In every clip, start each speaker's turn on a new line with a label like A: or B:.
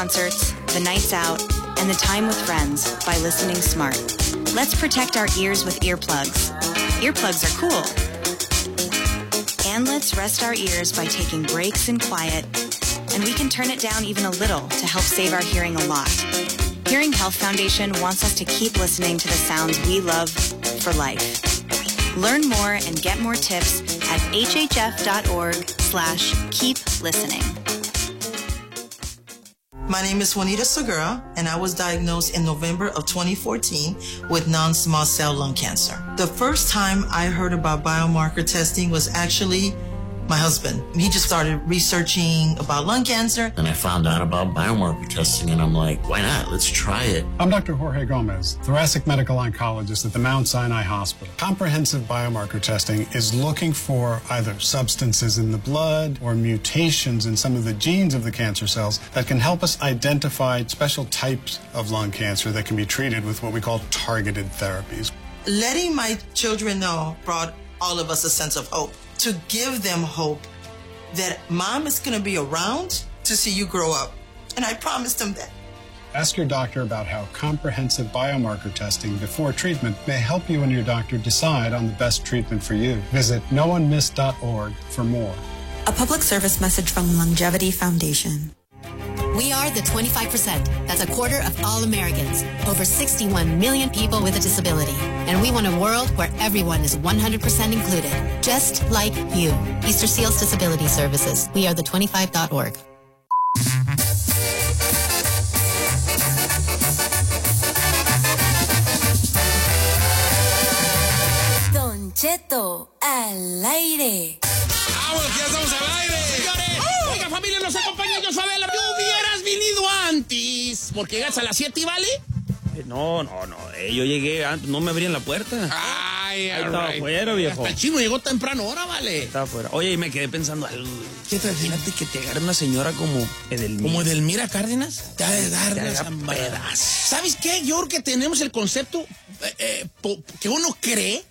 A: concerts, the nights out, and the time with friends by listening smart. Let's protect our ears with earplugs. Earplugs are cool. And let's rest our ears by taking breaks in quiet, and we can turn it down even a little to help save our hearing a lot. Hearing Health Foundation wants us to keep listening to the sounds we love for life. Learn more and get more tips at hhf.org/keep listening.
B: My name is Juanita Segura, and I was diagnosed in November of 2014 with non-small cell lung cancer. The first time I heard about biomarker testing was actually my husband. He just started researching about lung cancer.
C: And I found out about biomarker testing, and I'm like, why not? Let's try it.
D: I'm Dr. Jorge Gomez, thoracic medical oncologist at the Mount Sinai Hospital. Comprehensive biomarker testing is looking for either substances in the blood or mutations in some of the genes of the cancer cells that can help us identify special types of lung cancer that can be treated with what we call targeted therapies.
B: Letting my children know brought all of us a sense of hope. To give them hope that mom is going to be around to see you grow up. And I promised them that.
D: Ask your doctor about how comprehensive biomarker testing before treatment may help you and your doctor decide on the best treatment for you. Visit noonemiss.org for more.
E: A public service message from Longevity Foundation.
F: We are the 25%. That's a quarter of all Americans. Over 61 million people with a disability. And we want a world where everyone is 100% included. Just like you. Easter Seals Disability Services. We are the25.org.
G: Don Cheto, al aire.
H: ¡Vamos, ya estamos al aire! ¡Señores! Oiga, familia, nos acompaña Yosabela. ¡Tú hubieras venido antes! Porque llegas a las 7 y vale.
I: No. Yo llegué antes, no me abrían la puerta.
H: Ay,
I: ahí estaba afuera, viejo.
H: Hasta el chino llegó temprano, ahora vale.
I: Estaba afuera. Oye, y me quedé pensando algo. Imagínate que te agarre una señora como Edelmira.
H: ¿Como Edelmira Cárdenas? Te ha de dar unas pedazos. ¿Sabes qué? Yo creo que tenemos el concepto que uno cree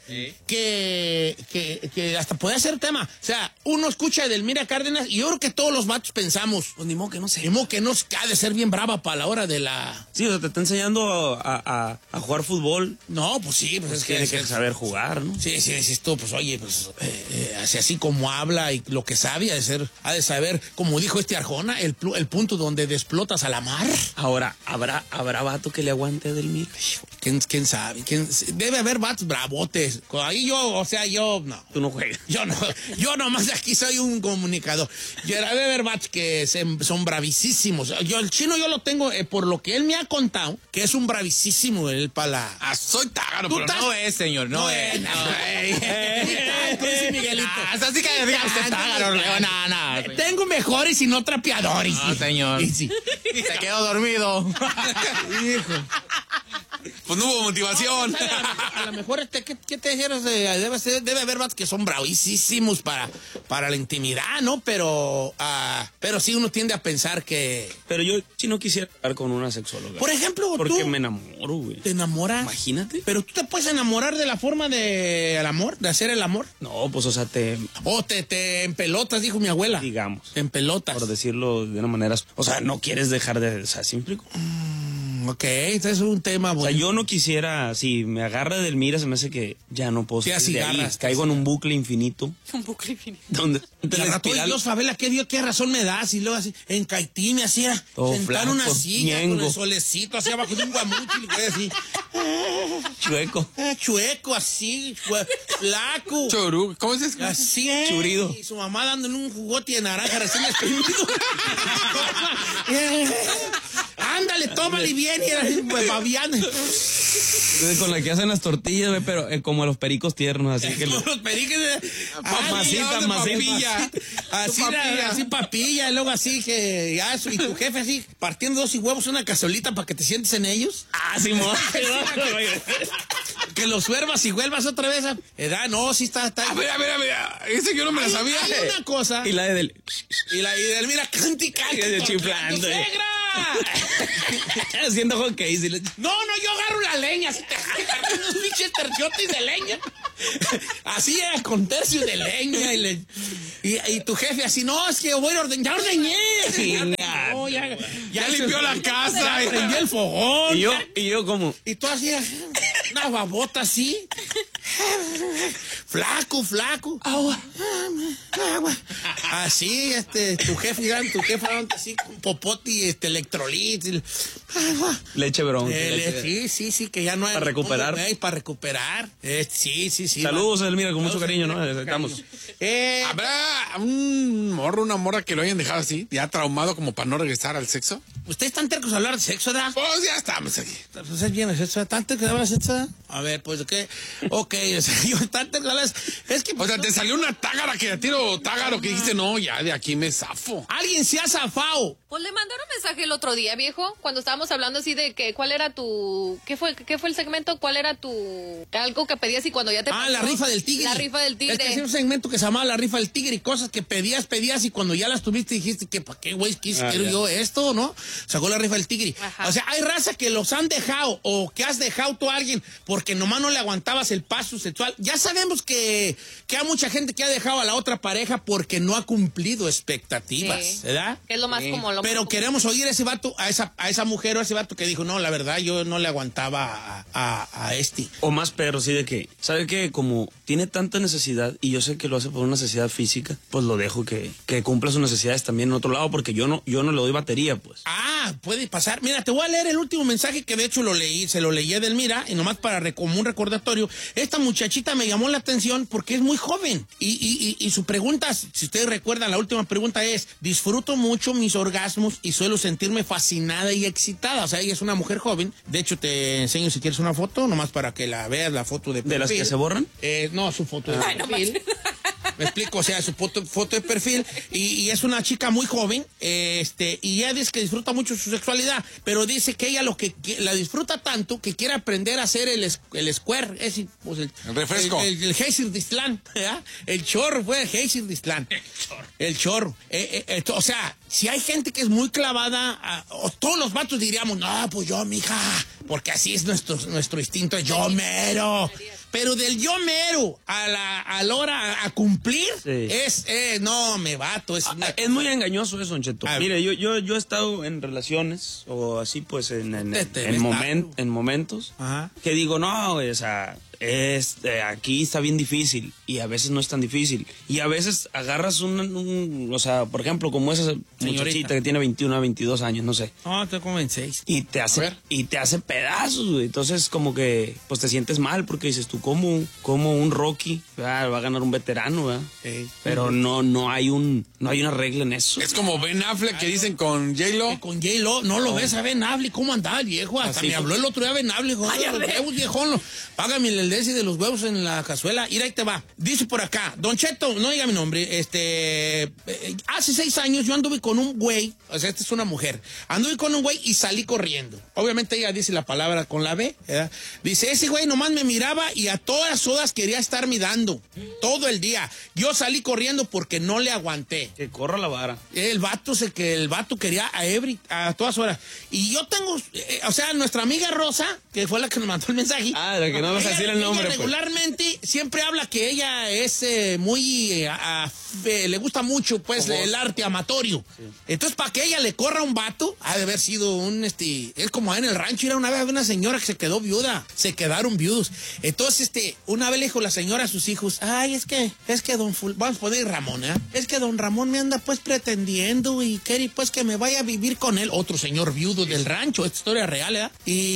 H: que hasta puede ser tema. O sea, uno escucha a Edelmira Cárdenas y yo creo que todos los vatos pensamos, pues ni modo que no sé. Ni modo que no ha de ser bien brava para la hora de la...
I: Sí, o sea, te está enseñando a jugar fútbol.
H: No, pues sí, pues es que...
I: Tiene que saber jugar, ¿no?
H: Sí, esto, pues oye, pues así como habla y lo que sabe, ha de saber, como dijo este Arjona, el punto donde desplotas a la mar.
I: Ahora, ¿habrá vato que le aguante a Edelmira?
H: ¿Quién sabe? Debe haber vatos bravotes. Ahí yo no.
I: Tú no juegas.
H: Yo nomás aquí soy un comunicador. Debe haber vatos que son bravísimos. El chino yo lo tengo, por lo que él me ha contado, que es un bravísimo él para la...
J: soy tágaro, pero no es, señor, no es.
H: Tú dices Miguelito.
J: Así que diga usted tágaro, no.
H: Tengo mejores y no trapeadores.
J: No, señor.
H: Sí.
J: Se quedó dormido.
H: Hijo.
J: Pues no hubo motivación.
H: A lo mejor, ¿qué te dijeras? Debe haber vatos que son bravísimos para la intimidad, ¿no? Pero sí uno tiende a pensar que...
I: Pero yo sí no quisiera estar con una sexóloga.
H: Por ejemplo,
I: porque me enamoro, güey.
H: ¿Te enamoras?
I: Imagínate.
H: ¿Pero tú te puedes enamorar de la forma del amor? ¿De hacer el amor?
I: No, pues, o sea, te empelotas, dijo mi abuela. Digamos.
H: Te empelotas.
I: Por decirlo de una manera... O sea, no quieres dejar de... O sea, ¿sí me explico?
H: Ok, este es un tema bueno.
I: O sea, yo no quisiera, si me agarra Edelmira, se me hace que ya no puedo
H: salir de ahí.
I: Caigo en un bucle infinito.
G: Un bucle infinito.
I: Donde
H: Dios, Fabela, ¿qué razón me das? Y luego así, en Caití me hacía sentar una silla con el solecito así abajo de un guamuchi y güey así. Chueco, así, flaco.
J: Choru, ¿cómo se dice?
H: Así,
I: churido.
H: Y su mamá dándole un jugote de naranja recién exprimido. Ándale, tómale bien. Y era pues, Fabián.
I: Con la que hacen las tortillas, pero como los pericos tiernos, así que...
H: Como los pericos...
I: Masita.
H: Así papilla, y luego así que... y tu jefe así, partiendo 2 y huevos una cazuelita para que te sientes en ellos.
I: Sí,
H: Que los suervas y vuelvas otra vez a... No, sí está...
J: A ver, ese yo no me la sabía.
H: Hay una cosa...
I: Y la de
H: mira, canta.
I: Chiflando.
H: ¡Suegra!
I: Haciendo hockey.
H: No, yo agarro la leña. Así unos pinches terciotes de leña. Así era, con tercios de leña. Y tu jefe así, no, es que voy a ordenar, ya ordeñé.
J: Ya limpió la casa.
H: Ya prendió el fogón.
I: Y yo como...
H: Y tú así, una babota así. Flaco. Agua. Así, tu jefe así, con popote y electrolit. Agua.
I: Leche bronca.
H: Sí, que ya no hay.
I: Para recuperar.
H: Para recuperar. Sí.
I: Saludos, Elmira, con mucho cariño, ¿no? Estamos.
J: ¿Habrá un morro, una morra que lo hayan dejado así, ya traumado como para no regresar al sexo?
H: ¿Ustedes están tercos a hablar de sexo, ¿verdad?
J: Pues ya estamos aquí.
H: Pues es bien, ¿es tan tercos a hablar de sexo? A ver, pues, ¿qué? Ok, o sea, yo tan tercos a hablar es que...
J: O sea, te salió una tágara que tiro tágaro que dijiste, no, ya de aquí me zafo.
H: Alguien se ha zafado.
K: Pues le mandaron mensaje el otro día, viejo, cuando estábamos hablando así de que cuál era tu... ¿Qué fue el segmento? ¿Cuál era tu... algo que pedías y cuando ya te...
H: la rifa del tigre.
K: La rifa del tigre.
H: Es que hacía un segmento que se llamaba la rifa del tigre y cosas que pedías y cuando ya las tuviste dijiste que ¿para qué, güey? ¿Quiero yo esto, no? Sacó la rifa del tigre. Ajá. O sea, hay raza que los han dejado o que has dejado tú a alguien porque nomás no le aguantabas el paso sexual. Ya sabemos que hay mucha gente que ha dejado a la otra pareja porque no ha cumplido expectativas,
K: sí.
H: ¿verdad?
K: Es lo más como lo
H: Pero
K: más
H: queremos oír a ese vato, a esa mujer o a ese vato que dijo, no, la verdad, yo no le aguantaba a este.
I: O más perro, sí, de que, ¿sabe qué? Como tiene tanta necesidad y yo sé que lo hace por una necesidad física, pues lo dejo que cumpla sus necesidades también en otro lado porque yo no le doy batería, pues.
H: Puede pasar. Mira, te voy a leer el último mensaje que de hecho se lo leí a Edelmira y nomás como un recordatorio. Esta muchachita me llamó la atención porque es muy joven y su pregunta, si ustedes recuerdan, la última pregunta es, disfruto mucho mis orgasmos y suelo sentirme fascinada y excitada. O sea, ella es una mujer joven. De hecho, te enseño si quieres una foto, nomás para que la veas, la foto de perfil.
I: ¿De las que se borran?
H: No, su foto de perfil. Me explico, o sea, su foto de perfil y es una chica muy joven, y ella dice que disfruta mucho su sexualidad, pero dice que ella la disfruta tanto que quiere aprender a hacer el square, pues el
J: refresco.
H: El Heiser-Distlan, ¿verdad? El chorro fue el Heiser-Distlan. El chorro. O sea, si hay gente que es muy clavada, todos los vatos diríamos, no, pues yo, mija, porque así es nuestro instinto, yo mero. Pero del yo mero a la hora a cumplir, sí. No, me vato. Es
I: muy engañoso eso, Don Cheto. Mire, yo he estado en relaciones, o así pues, en momentos, ajá, que digo, no, o sea, aquí está bien difícil, y a veces no es tan difícil. Y a veces agarras o sea, por ejemplo, como esa muchachita que tiene 21 a 22 años, no sé.
H: No, tengo como 26.
I: Y te hace pedazos, güey. Entonces, como que, pues te sientes mal porque dices tú, como un Rocky, ¿verdad? Va a ganar un veterano, ¿verdad? Pero no hay una regla en eso.
J: Es como Ben Affleck que dicen con J-Lo.
H: Con J-Lo, no lo ves a Ben Affleck, ¿cómo andaba el viejo? Hasta me habló el otro día Ben Affleck, los huevos, viejón, págame el desi de los huevos en la cazuela, y ahí te va. Dice por acá, Don Cheto, no diga mi nombre, hace 6 años yo anduve con un güey, o sea, esta es una mujer, anduve con un güey y salí corriendo. Obviamente ella dice la palabra con la B, ¿verdad? Dice, ese güey nomás me miraba y a todas horas quería estarme dando, todo el día. Yo salí corriendo porque no le aguanté.
I: Que corra la vara.
H: El vato quería a todas horas. Y yo tengo, o sea, nuestra amiga Rosa, que fue la que nos mandó el mensaje.
I: La que no vas a decir el nombre.
H: Ella regularmente siempre habla que ella es muy, le gusta mucho, pues, el arte amatorio. Sí. Entonces, para que ella le corra a un vato, ha de haber sido es como en el rancho, era una vez una señora que se quedó viuda, se quedaron viudos. Entonces, una vez le dijo la señora a sus hijos, ay, es que vamos a poner Ramón, ¿eh? Es que don Ramón me anda, pues, pretendiendo y quiere, pues, que me vaya a vivir con él. Otro señor viudo del rancho, esta historia real, ¿eh?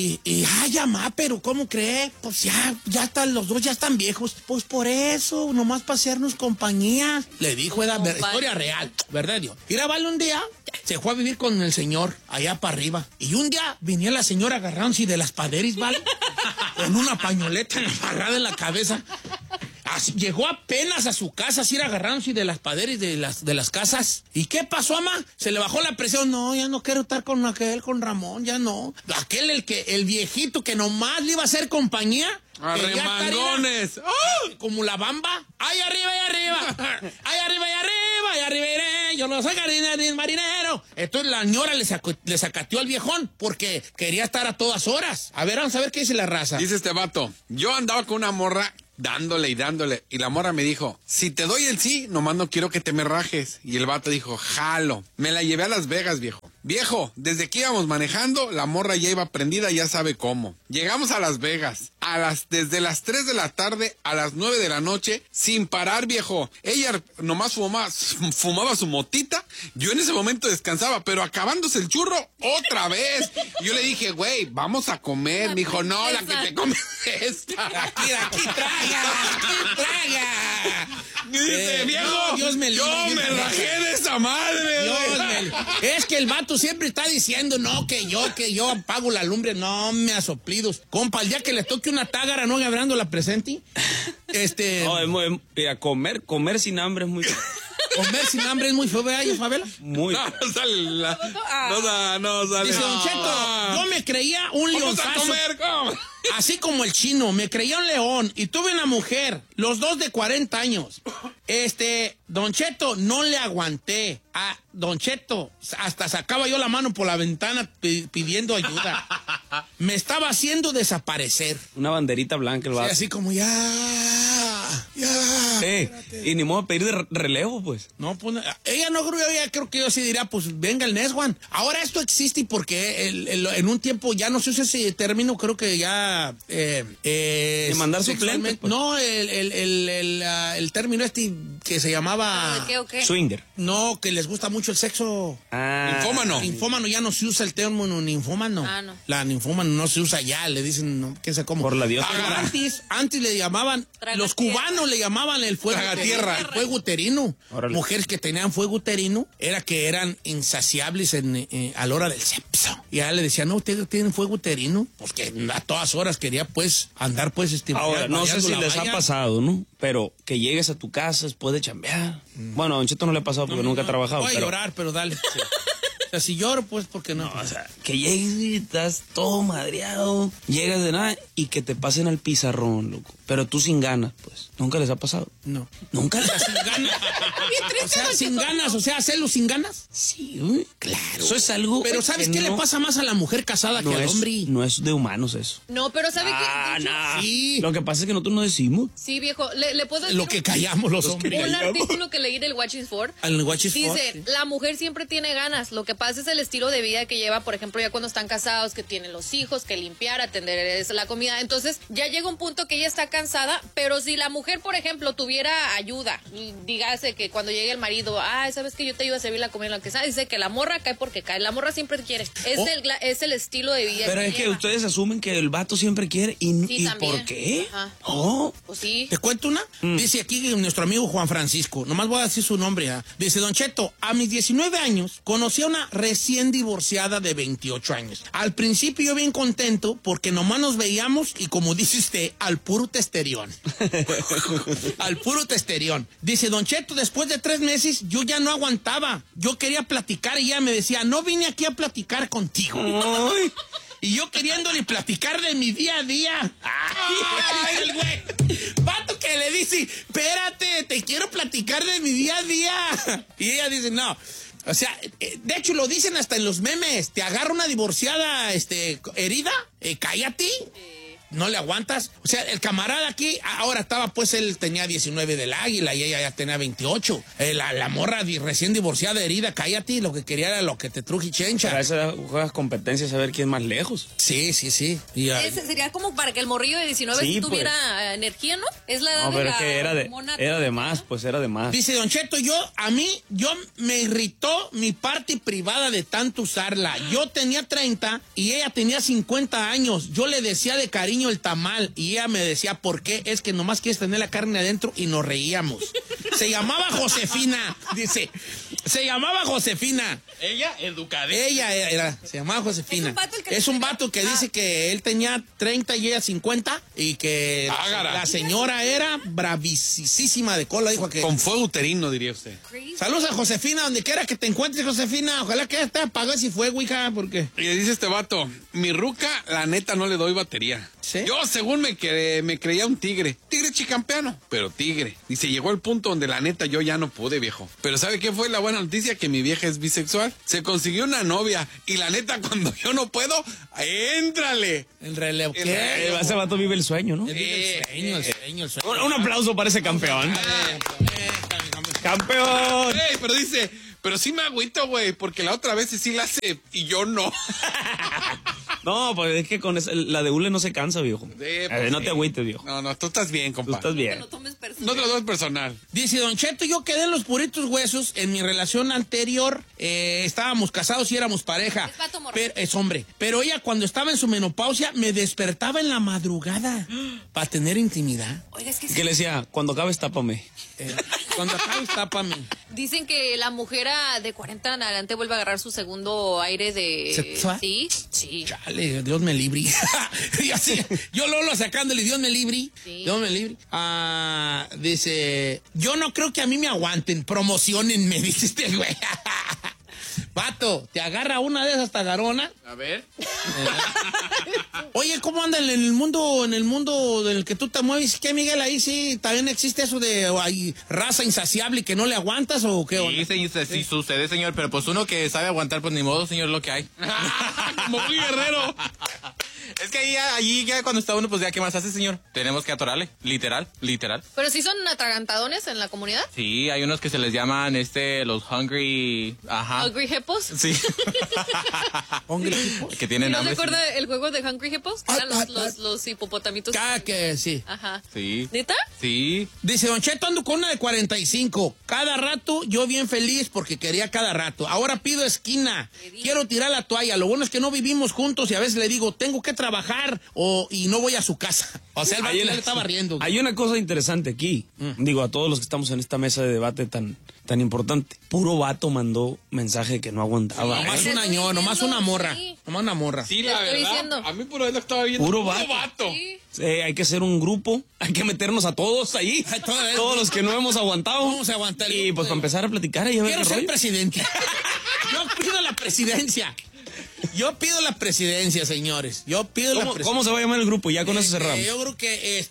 H: Pero ¿cómo cree? Pues ya están, los dos ya están viejos. Pues por eso, nomás para hacernos compañía. Le dijo, historia real, ¿verdad, Dios? Mira, vale, un día se fue a vivir con el señor allá para arriba. Y un día venía la señora agarrándose de las paderis, ¿vale? Con una pañoleta amarrada en la cabeza. Llegó apenas a su casa, así agarrándose de las paderes de las casas. ¿Y qué pasó, mamá? Se le bajó la presión. No, ya no quiero estar con Ramón, ya no. El viejito que nomás le iba a hacer compañía.
J: ¡Arremangones!
H: Como la bamba. ¡Ay, arriba, ay, arriba! ¡Ay, arriba, ay, arriba! ¡Ay, arriba iré! ¡Yo no soy marinero! Entonces la señora le sacateó al viejón porque quería estar a todas horas. A ver, vamos a ver qué dice la raza.
J: Dice este vato, yo andaba con una morra dándole y dándole. Y la morra me dijo, si te doy el sí, nomás no quiero que te me rajes. Y el vato dijo, jalo. Me la llevé a Las Vegas, viejo. Viejo, desde que íbamos manejando, la morra ya iba prendida, ya sabe cómo. Llegamos a Las Vegas, desde las 3 de la tarde a las 9 de la noche, sin parar, viejo. Ella nomás fumaba su motita, yo en ese momento descansaba, pero acabándose el churro, otra vez. Yo le dije, güey, vamos a comer. Me dijo, no, la que te comes es esta.
H: Aquí, traga.
J: Dice, viejo,
H: no,
J: yo me rajé de esa madre,
H: Es que el vato siempre está diciendo, no, que yo apago la lumbre. No, me asoplidos. Compa, el día que le toque una tágara, ¿no? Abriendo la presente.
I: No, comer sin hambre es muy...
H: Comer sin hambre es muy feo, ¿verdad, Fabela?
I: Muy.
J: No sale. No sale.
H: Dice Don Cheto, yo me creía un leonzazo.
J: Vamos a comer, ¿cómo?
H: Así como el chino, me creía un león y tuve una mujer, los dos de 40 años. Don Cheto, no le aguanté. A Don Cheto, hasta sacaba yo la mano por la ventana pidiendo ayuda. Me estaba haciendo desaparecer.
I: Una banderita blanca el vato.
H: Sí, así como ya.
I: Y ni modo de pedir de relevo, pues.
H: No, pues ella no creo que yo sí diría, pues venga el Neswan. Ahora esto existe porque en un tiempo ya no se usa ese término, creo que ya
I: de mandar suplentes. Pues.
H: No, el término que se llamaba
K: ¿Qué?
I: Swinger.
H: No, que les gusta mucho el sexo. Ninfómano, ya no se usa el término ninfómano.
K: No.
H: La ninfómano no se usa ya, le dicen, no, qué sé cómo.
I: Por la diosa.
H: Antes le llamaban, los cubanos le llamaban el fuego uterino. El fuego uterino. Órale. Mujeres que tenían fuego uterino que eran insaciables a la hora del sexo. Y a le decían, no, ustedes tienen fuego uterino. Porque a todas horas quería pues andar pues
I: Ahora, no sé si les ha pasado, ¿no? Pero que llegues a tu casa después de chambear. Bueno, a Don Cheto no le ha pasado porque nunca ha trabajado.
H: Voy a llorar, pero dale. Sí. O sea, si lloro, pues, porque no.
I: O sea, que llegues y estás todo madreado, llegas de nada y que te pasen al pizarrón, loco. Pero tú sin ganas, pues. ¿Nunca les ha pasado?
H: No.
I: ¿Nunca les ha
H: sin ganas? O sea, sin ganas, o sea, hacerlo sin ganas.
I: Sí, güey. Claro. Eso es algo.
H: Pero ¿sabes qué le pasa más a la mujer casada que al hombre?
I: No es de humanos eso.
K: No, pero ¿sabe qué?
I: No.
H: Sí.
I: Lo que pasa es que nosotros no decimos.
K: Sí, viejo. ¿Le puedo decir
H: lo que callamos los hombres.
K: Un artículo que leí del Watching For.
H: El Watching For.
K: Dice, la mujer siempre tiene ganas. Lo que pasa es el estilo de vida que lleva, por ejemplo, ya cuando están casados, que tienen los hijos, que limpiar, atender la comida. Entonces, ya llega un punto que ella está cansada, pero si la mujer, por ejemplo, tuviera ayuda, dígase que cuando llegue el marido, ¿sabes que yo te ayudo a servir la comida, lo que sea? Dice que la morra cae porque cae. La morra siempre quiere. Es el estilo de vida.
I: Pero es que ustedes asumen que el vato siempre quiere. ¿Y por qué?
K: Ajá.
H: Pues
K: sí.
H: ¿Te cuento una? Dice aquí nuestro amigo Juan Francisco, nomás voy a decir su nombre. Dice, Don Cheto, a mis 19 años conocí a una recién divorciada de 28 años. Al principio yo bien contento porque nomás nos veíamos y como dice usted, al puro testerión. Al puro testerión. Dice, Don Cheto, después de 3 meses yo ya no aguantaba. Yo quería platicar y ella me decía, no vine aquí a platicar contigo. Ay. Y yo queriéndole platicar de mi día a día. ¡Ay, el güey! Vato que le dice, espérate, te quiero platicar de mi día a día. Y ella dice, no. O sea, de hecho lo dicen hasta en los memes. Te agarra una divorciada herida, cállate. ¿No le aguantas? O sea, el camarada aquí, ahora estaba, pues él tenía 19 del Águila y ella ya tenía 28. La morra recién divorciada, herida, cállate, lo que quería era lo que te truje chencha.
I: Para eso juegas competencias a ver quién es más lejos.
H: Sí. Y,
K: ese sería como para que el morrillo de 19 tuviera energía, ¿no? Es la edad
I: pero
K: de
I: es que era de más, pues era de más.
H: Dice Don Cheto, yo me irritó mi parte privada de tanto usarla. Yo tenía 30 y ella tenía 50 años. Yo le decía de cariño el tamal y ella me decía, ¿por qué? Es que nomás quieres tener la carne adentro, y nos reíamos. Se llamaba Josefina, dice. Se llamaba Josefina.
J: Ella, educada.
H: Ella se llamaba Josefina. Es un vato que dice que él tenía 30 y ella 50 y que la señora era bravísima de cola, dijo que...
J: Con fuego uterino, diría usted.
H: Saludos a Josefina, donde quiera que te encuentres, Josefina. Ojalá que te apague si fuego, hija, porque...
J: Y le dice este vato, mi ruca, la neta no le doy batería.
H: ¿Sí?
J: Yo, según me creía un tigre. Tigre, chicampeano, pero tigre. Y se llegó al punto donde la neta yo ya no pude, viejo. Pero ¿sabe qué fue la buena noticia? Que mi vieja es bisexual. Se consiguió una novia. Y la neta, cuando yo no puedo, ¡éntrale!
H: El relevo.
I: Ese vato vive el sueño, ¿no?
H: El sueño.
I: Un aplauso para ese campeón. ¡Campeón!
J: Pero dice, pero sí me agüito, güey, porque la otra vez sí la hace y yo no.
I: No, pues es que con la de hule no se cansa, viejo. No te agüites, viejo.
J: No, tú estás bien, compa.
I: Tú estás bien.
K: No
J: te lo tomes personal.
H: Dice Don Cheto, yo quedé en los puritos huesos en mi relación anterior. Estábamos casados y éramos pareja.
K: Es vato morro.
H: Es hombre. Pero ella cuando estaba en su menopausia me despertaba en la madrugada para tener intimidad.
K: Oiga, es que
I: ¿Qué le decía? Cuando acabes, tápame.
H: Cuando acabes, tápame.
K: Dicen que la mujer de 40 en adelante vuelve a agarrar su segundo aire de...
H: ¿Sexual?
K: Sí.
H: Chale, Dios me libre. Y así, yo lo sacándole, Dios me libre.
K: Sí.
H: Dios me libre. Dice, yo no creo que a mí me aguanten, promocionenme, dice este güey. Vato, te agarra una de esas tagarona.
J: A ver.
H: Oye, ¿cómo anda en el mundo en el que tú te mueves? ¿Qué, Miguel? Ahí sí también existe eso de hay raza insaciable y que no le aguantas o qué onda.
L: Sí, sucede, señor, pero pues uno que sabe aguantar, pues ni modo, señor, lo que hay.
J: Como un guerrero.
L: Es que allí ya cuando está uno, pues ya, ¿qué más hace, señor? Tenemos que atorarle, literal.
K: Pero sí son atragantadones en la comunidad.
L: Sí, hay unos que se les llaman los hungry,
K: Hungry hippos.
L: Sí.
H: Hungry hippos.
L: Que tienen
K: ¿No
L: hambre.
K: se acuerda el juego de Hungry Hippos? Eran los hipopotamitos.
H: Que sí.
K: Ajá.
L: Sí.
K: ¿Neta?
L: Sí.
H: Dice, Don Cheto, ando con una de 45. Cada rato, yo bien feliz porque quería cada rato. Ahora pido esquina. Quiero tirar la toalla. Lo bueno es que no vivimos juntos y a veces le digo, tengo que trabajar y no voy a su casa. O sea, él le estaba riendo.
I: Hay una cosa interesante aquí. Digo, a todos los que estamos en esta mesa de debate tan importante. Puro vato mandó mensaje que no aguantaba.
H: Nomás un año, nomás una morra.
K: Sí.
H: Nomás una morra.
J: Sí, la verdad.
K: Diciendo.
J: A mí por ahí lo estaba viendo.
I: Puro vato.
K: Sí.
I: Hay que hacer un grupo, hay que meternos a todos ahí, todos los que no hemos aguantado.
H: Vamos a aguantar.
I: Y pues para empezar a platicar y a ver
H: Quiero
I: qué
H: ser
I: rollo.
H: presidente. Yo pido la presidencia. Yo pido la presidencia, señores. Yo pido la presidencia.
I: ¿Cómo se va a llamar el grupo? Ya con eso cerramos.
H: Yo creo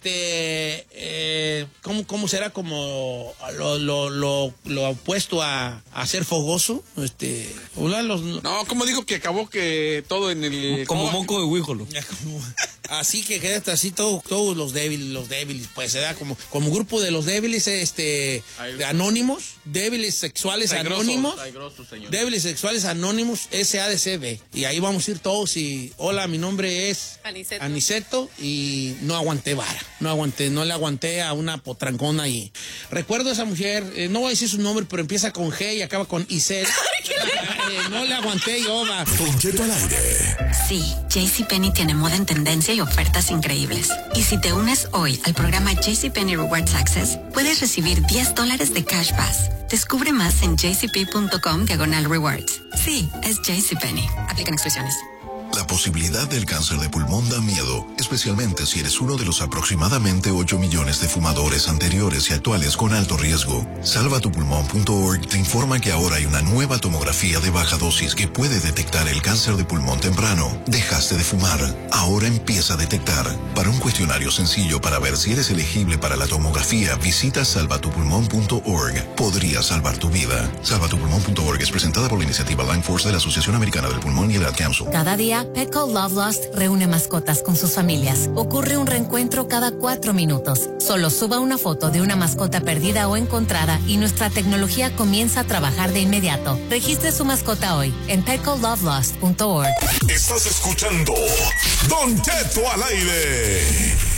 H: que ¿cómo será como lo opuesto a ser fogoso?
J: No, como dijo que acabó que todo en el...
I: Como moco de huíjolo.
H: Así que quedaste así todos los débiles, pues se da como grupo de los débiles, anónimos, débiles sexuales anónimos, débiles sexuales anónimos, SADCB. Y ahí vamos a ir todos y hola, mi nombre es Aniceto y no aguanté vara, no le aguanté a una potrancona y recuerdo a esa mujer, no voy a decir su nombre, pero empieza con G y acaba con Isel. No le aguanté yo, va.
M: Don Cheto al aire.
E: Sí, JCPenney tiene moda en tendencia y ofertas increíbles. Y si te unes hoy al programa JCPenney Rewards Access, puedes recibir $10 de Cash Pass. Descubre más en jcp.com/rewards. Sí, es JCPenney. Aplican exclusiones.
M: La posibilidad del cáncer de pulmón da miedo, especialmente si eres uno de los aproximadamente 8 millones de fumadores anteriores y actuales con alto riesgo. Salvatupulmón.org te informa que ahora hay una nueva tomografía de baja dosis que puede detectar el cáncer de pulmón temprano. Dejaste de fumar, ahora empieza a detectar. Para un cuestionario sencillo para ver si eres elegible para la tomografía, visita salvatupulmón.org. Podría salvar tu vida. Salvatupulmón.org es presentada por la iniciativa Lung Force de la Asociación Americana del Pulmón y el Ad Council.
N: Cada día, Petco Love Lost reúne mascotas con sus familias. Ocurre un reencuentro cada 4 minutos. Solo suba una foto de una mascota perdida o encontrada y nuestra tecnología comienza a trabajar de inmediato. Registre su mascota hoy en petcolovelost.org.
M: Estás escuchando Don Cheto al aire.